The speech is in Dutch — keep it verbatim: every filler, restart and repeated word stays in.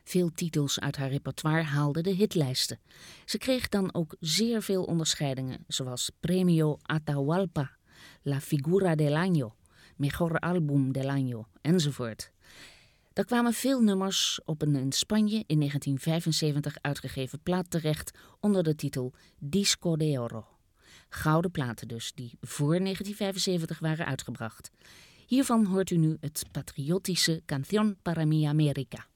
Veel titels uit haar repertoire haalden de hitlijsten. Ze kreeg dan ook zeer veel onderscheidingen, zoals Premio Atahualpa, La Figura del Año, Mejor Álbum del Año enzovoort. Er kwamen veel nummers op een in Spanje in negentien vijfenzeventig uitgegeven plaat terecht onder de titel Disco de Oro. Gouden platen dus, die voor negentien vijfenzeventig waren uitgebracht. Hiervan hoort u nu het patriotische Canción para mi América.